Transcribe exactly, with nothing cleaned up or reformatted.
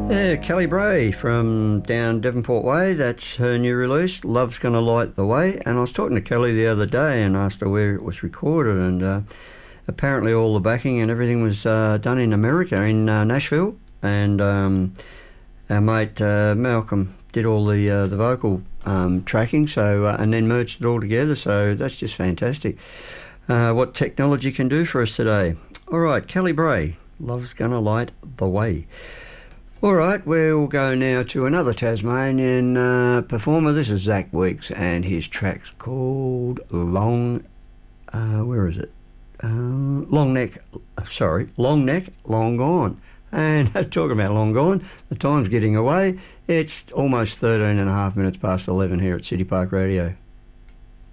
Yeah, Kelly Bray from down Devonport Way. That's her new release, Love's Gonna Light the Way. And I was talking to Kelly the other day and asked her where it was recorded, and uh, apparently all the backing and everything was uh, done in America, in uh, Nashville. And um, our mate uh, Malcolm did all the uh, the vocal um, tracking, so uh, and then merged it all together. So that's just fantastic. Uh, what technology can do for us today. All right, Kelly Bray, Love's Gonna Light the Way. All right, we'll go now to another Tasmanian uh, performer. This is Zach Weeks, and his track's called Long... Uh, where is it? Uh, Long Neck... Sorry, Long Neck, Long Gone. And talking about Long Gone, the time's getting away. It's almost thirteen and a half minutes past eleven here at City Park Radio.